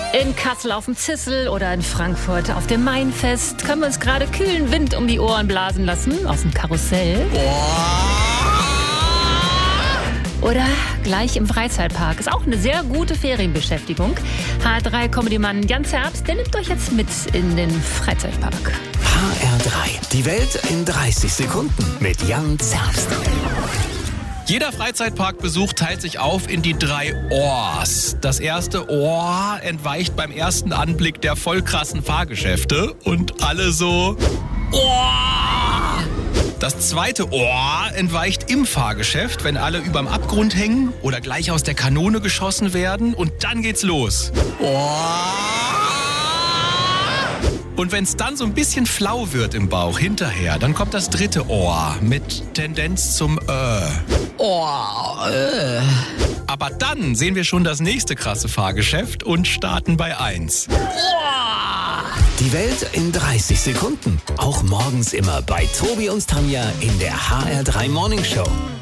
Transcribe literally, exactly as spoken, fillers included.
In Kassel auf dem Zissel oder in Frankfurt auf dem Mainfest können wir uns gerade kühlen Wind um die Ohren blasen lassen aus dem Karussell. Oder gleich im Freizeitpark. Ist auch eine sehr gute Ferienbeschäftigung. H R drei Comedy-Mann Jan Zerbst, der nimmt euch jetzt mit in den Freizeitpark. H R drei, die Welt in dreißig Sekunden mit Jan Zerbst. Jeder Freizeitparkbesuch teilt sich auf in die drei Ohrs. Das erste Ohr entweicht beim ersten Anblick der voll krassen Fahrgeschäfte und alle so Ohr. Das zweite Ohr entweicht im Fahrgeschäft, wenn alle überm Abgrund hängen oder gleich aus der Kanone geschossen werden und dann geht's los. Ohr. Und wenn es dann so ein bisschen flau wird im Bauch hinterher, dann kommt das dritte Ohr mit Tendenz zum Äh. Ohr. Äh. Aber dann sehen wir schon das nächste krasse Fahrgeschäft und starten bei eins. Ohr. Die Welt in dreißig Sekunden. Auch morgens immer bei Tobi und Tanja in der H R drei Morning Show.